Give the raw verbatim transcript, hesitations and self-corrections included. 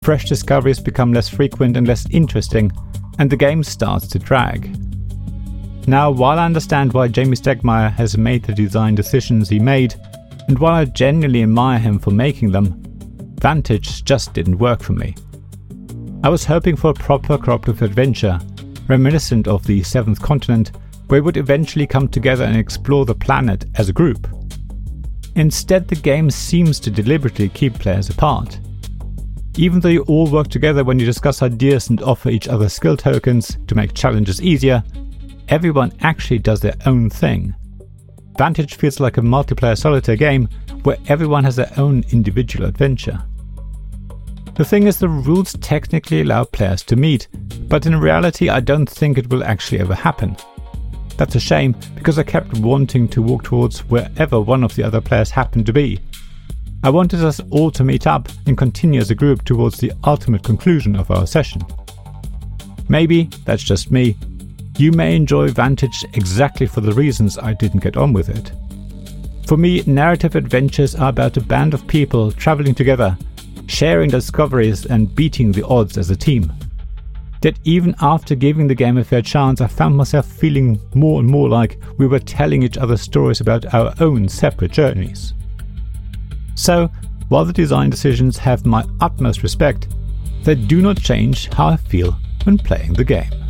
fresh discoveries become less frequent and less interesting, and the game starts to drag. Now, while I understand why Jamey Stegmaier has made the design decisions he made, and while I genuinely admire him for making them, Vantage just didn't work for me. I was hoping for a proper cooperative adventure, reminiscent of the Seventh Continent, where we would eventually come together and explore the planet as a group. Instead, the game seems to deliberately keep players apart. Even though you all work together when you discuss ideas and offer each other skill tokens to make challenges easier, everyone actually does their own thing. Vantage feels like a multiplayer solitaire game where everyone has their own individual adventure. The thing is, the rules technically allow players to meet, but in reality I don't think it will actually ever happen. That's a shame, because I kept wanting to walk towards wherever one of the other players happened to be. I wanted us all to meet up and continue as a group towards the ultimate conclusion of our session. Maybe that's just me. You may enjoy Vantage exactly for the reasons I didn't get on with it. For me, narrative adventures are about a band of people traveling together, sharing discoveries and beating the odds as a team. Yet even after giving the game a fair chance, I found myself feeling more and more like we were telling each other stories about our own separate journeys. So, while the design decisions have my utmost respect, they do not change how I feel when playing the game.